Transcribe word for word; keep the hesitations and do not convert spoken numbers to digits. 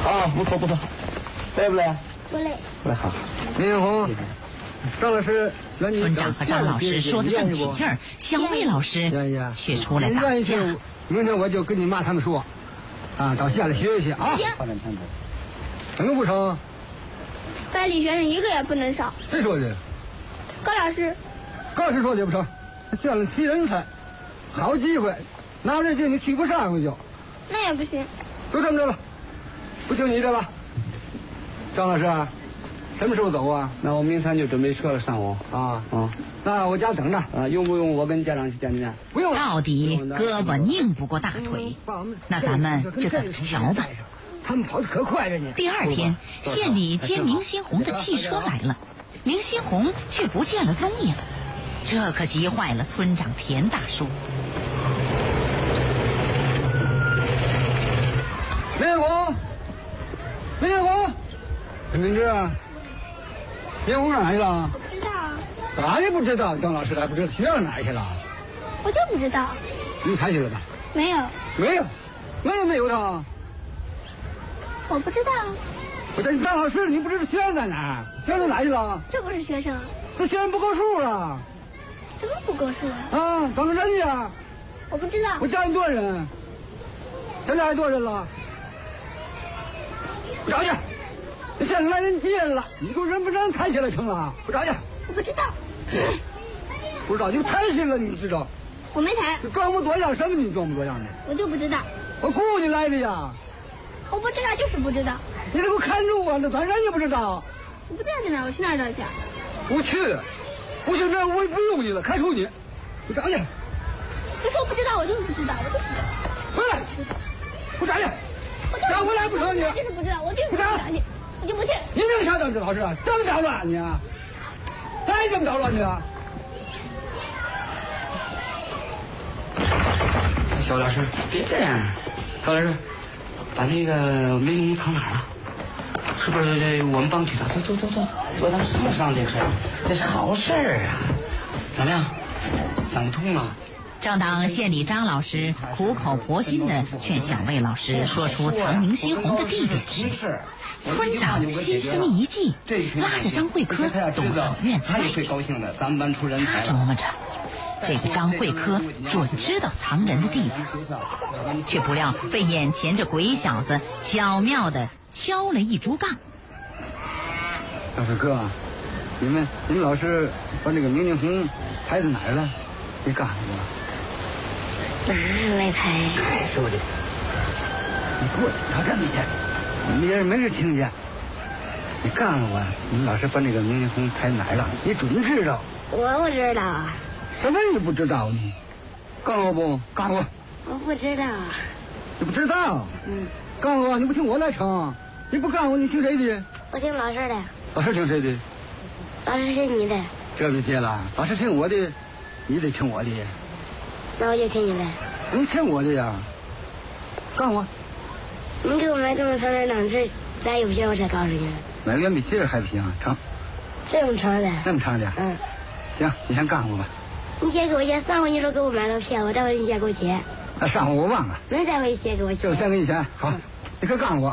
啊，不错不错，累不累？ 不累。 不累好。 林云红，张老师， 村长和张老师说的正起劲儿，小魏老师却出来打架。 明天我就跟你妈他们说，啊，到县里学一学啊。 行。 怎么不成？ 班里学生一个也不能少。 谁说的？ 高老师。 高老师说的不成？县里提人才，好机会，哪人进你去不上我就。 那也不行。 就这么着了，不听你的了。张老师，什么时候走啊？ 那我明天就准备撤了，上午啊。 嗯， 那我家等着啊。用不用我跟家长去见面？ 不用。 到底胳膊拧不过大腿，那咱们就等着瞧吧。 他们跑得可快着呢。 第二天，县里接明新红的汽车来了，明新红却不见了踪影，这可急坏了村长田大叔。 林云红，林云红，陈明志，林云红上哪去了？ 不知道。 咋也不知道？张老师还不知道去到哪去了？ 我就不知道。 你看去了吧？ 没有。 没有，没有没有他。 我不知道。 我这张老师，你不知道学生在哪儿？学生哪去了？ 这不是学生。 这学生不够数啊！ 什么不够数啊？ 啊，当个人呀！ 我不知道。 我家人多少人？现在还多少人了？不着急，这现在来人急人了，你给我人不人抬起来成了？不着急。 我不知道。 不知道你抬起来，你知道？ 我没抬。 你装模作样什么？你装模作样的？ 我就不知道。 我雇你来的呀。 我不知道，就是不知道。 你得给我看住啊！那当然你不知道。 我不知道在哪，我去哪儿找去？ 不去，不去那我也不用你了，开除你。不着急。 可是我不知道，我就是不知道，我就不知道。 回来，不着急。想回来不成你？ 我就是不知道，我就是不知道你，我就不去。 你这个小张志老师，这么捣乱你啊？再这么捣乱你啊？ 肖老师，别这样。肖老师，把那个梅农藏哪儿了？是不是我们帮去他？走走走走，坐他上上这事儿，这是好事儿啊！怎么样？想不通了？ 正当县里张老师苦口婆心地劝小魏老师说出藏明新红的地点时，村长心生一计，拉着张慧科躲到院子外面。他琢磨着，这个张慧科准知道藏人的地方，却不料被眼前这鬼小子巧妙地敲了一竹杠。 张慧科，你们你们老师把那个明新红抬到哪儿了？你告诉我。 哪儿没拍？ 还说的，你给我到这么些，别人没人听见。你告诉我，你们老师把那个明星红抬哪儿了？你准知道？ 我不知道啊。 什么你不知道呢？告诉我不？告诉我。 我不知道。 你不知道？ 嗯。 告诉我，你不听我来成？你不告诉我，你听谁的？ 我听老师的。 老师听谁的？ 老师听你的。 这就对了，老师听我的，你得听我的。 那我就听你的。 你听我的呀？告诉我。 你给我买这么长的两只，咱有皮我才告诉你。 买两米七还不行，成。 这么长的？ 那么长的？ 嗯。 行，你先告诉我吧。 你先给我钱，上回你说给我买了票，我待会儿你先给我钱。 那上回我忘了。 明儿再回先给我钱。 就先给你钱，好，你可告诉我。